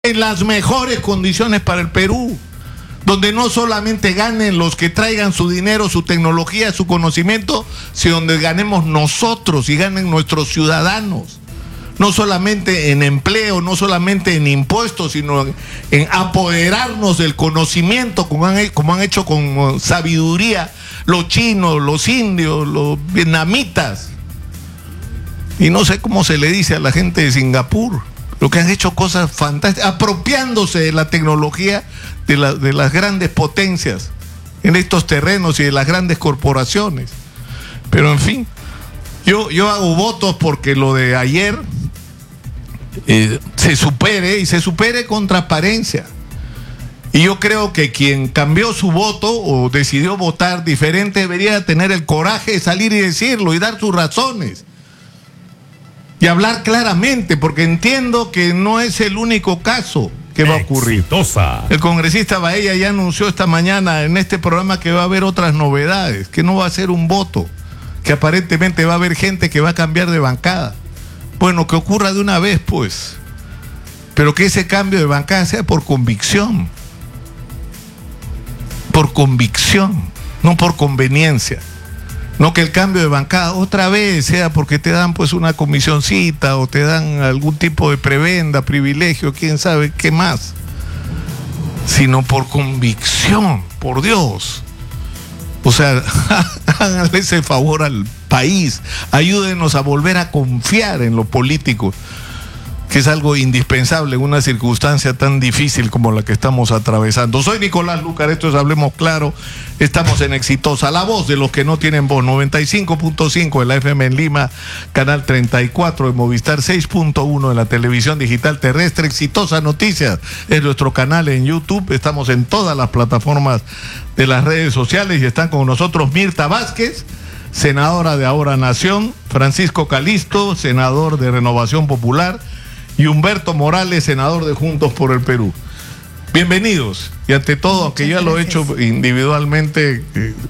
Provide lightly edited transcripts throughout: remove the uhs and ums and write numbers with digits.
en las mejores condiciones para el Perú, donde no solamente ganen los que traigan su dinero, su tecnología, su conocimiento, sino donde ganemos nosotros y ganen nuestros ciudadanos. No solamente en empleo, no solamente en impuestos, sino en apoderarnos del conocimiento, como han hecho con sabiduría los chinos, los indios, los vietnamitas. Y no sé cómo se le dice a la gente de Singapur, lo que han hecho cosas fantásticas, apropiándose de la tecnología de las grandes potencias en estos terrenos y de las grandes corporaciones. Pero en fin, yo hago votos porque lo de ayer se supere, y se supere con transparencia. Y yo creo que quien cambió su voto o decidió votar diferente debería tener el coraje de salir y decirlo y dar sus razones y hablar claramente, porque entiendo que no es el único caso que va a ocurrir. Exitosa. El congresista Baella ya anunció esta mañana en este programa que va a haber otras novedades, que no va a ser un voto, que aparentemente va a haber gente que va a cambiar de bancada. Bueno, que ocurra de una vez, pues, pero que ese cambio de bancada sea por convicción, no por conveniencia. No que el cambio de bancada otra vez sea porque te dan pues una comisioncita o te dan algún tipo de prebenda, privilegio, quién sabe qué más, sino por convicción, por Dios. O sea, háganle ese favor al país, ayúdenos a volver a confiar en lo político, que es algo indispensable en una circunstancia tan difícil como la que estamos atravesando. Soy Nicolás Lucar, esto es Hablemos Claro, estamos en Exitosa, la voz de los que no tienen voz, 95.5 de la FM en Lima, canal 34 de Movistar, 6.1 de la televisión digital terrestre. Exitosa Noticias es nuestro canal en YouTube, estamos en todas las plataformas de las redes sociales y están con nosotros Mirta Vázquez, senadora de Ahora Nación, Francisco Calisto, senador de Renovación Popular, y Humberto Morales, senador de Juntos por el Perú. Bienvenidos. Y ante todo, aunque ya lo he hecho individualmente,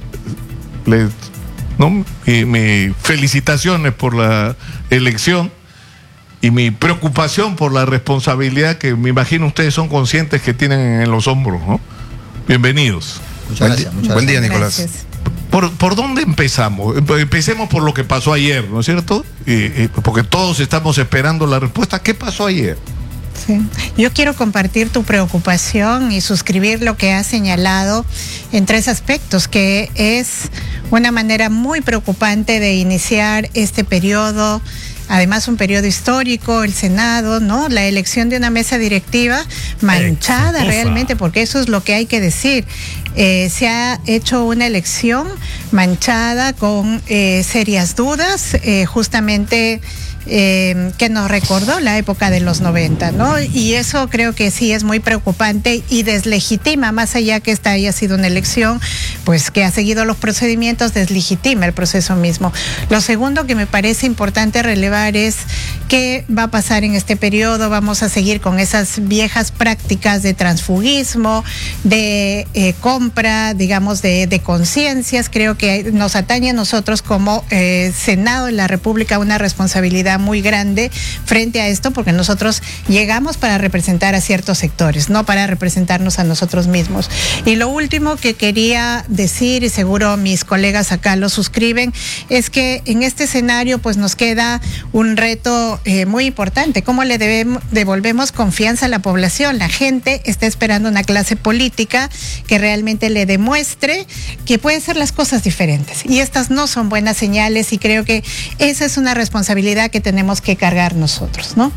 mis felicitaciones por la elección y mi preocupación por la responsabilidad que me imagino ustedes son conscientes que tienen en los hombros, ¿no? Bienvenidos. Muchas gracias. Buen día, Nicolás. Gracias. ¿Por dónde empezamos? Empecemos por lo que pasó ayer, ¿no es cierto? Porque todos estamos esperando la respuesta. ¿Qué pasó ayer? Sí. Yo quiero compartir tu preocupación y suscribir lo que has señalado en tres aspectos, que es una manera muy preocupante de iniciar este periodo. Además, un periodo histórico, el Senado, ¿no? La elección de una mesa directiva manchada Exitosa. Realmente, porque eso es lo que hay que decir. Se ha hecho una elección manchada con serias dudas, justamente que nos recordó la época de los 90, ¿no? Y eso creo que sí es muy preocupante y deslegitima, más allá que esta haya sido una elección, pues que ha seguido los procedimientos, deslegitima el proceso mismo. Lo segundo que me parece importante relevar es qué va a pasar en este periodo. Vamos a seguir con esas viejas prácticas de transfugismo, de compra, digamos, de conciencias. Creo que nos atañe a nosotros como Senado de la República una responsabilidad muy grande frente a esto, porque nosotros llegamos para representar a ciertos sectores, no para representarnos a nosotros mismos. Y lo último que quería decir, y seguro mis colegas acá lo suscriben, es que en este escenario pues nos queda un reto muy importante. ¿Cómo le devolvemos confianza a la población? La gente está esperando una clase política que realmente le demuestre que puede hacer las cosas diferentes. Y estas no son buenas señales, y creo que esa es una responsabilidad que tenemos que cargar nosotros, ¿no?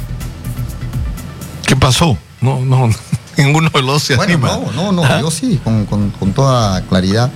¿Qué pasó? No, ninguno de los se anima. No, yo sí, con toda claridad.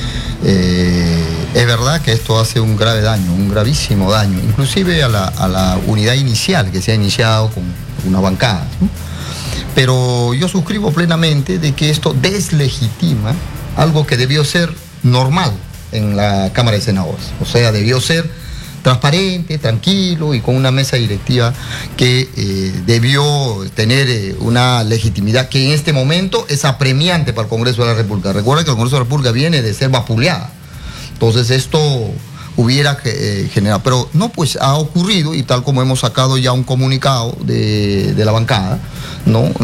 Es verdad que esto hace un grave daño, un gravísimo daño, inclusive a la unidad inicial que se ha iniciado con una bancada, ¿no? Pero yo suscribo plenamente de que esto deslegitima algo que debió ser normal en la Cámara de Senadores. O sea, debió ser transparente, tranquilo y con una mesa directiva que debió tener una legitimidad que en este momento es apremiante para el Congreso de la República. Recuerda que el Congreso de la República viene de ser vapuleada. Entonces esto hubiera generado. Pero no, pues ha ocurrido, y tal como hemos sacado ya un comunicado de la bancada, ¿no?